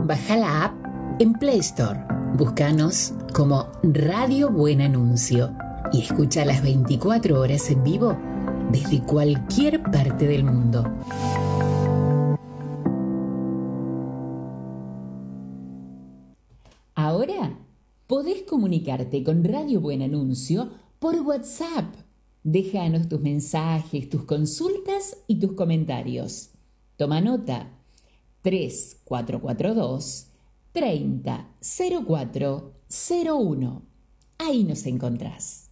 Baja la app en Play Store. Búscanos como Radio Buen Anuncio y escucha las 24 horas en vivo desde cualquier parte del mundo. Ahora podés comunicarte con Radio Buen Anuncio por WhatsApp. Déjanos tus mensajes, tus consultas y tus comentarios. Toma nota: 3442 30 04 01. Ahí nos encontrás.